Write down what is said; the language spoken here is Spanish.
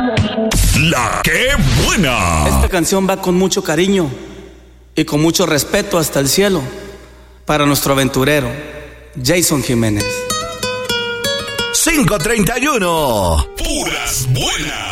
La que buena. Esta canción va con mucho cariño y con mucho respeto hasta el cielo para nuestro aventurero, Jason Jiménez. 5:31. Puras buenas.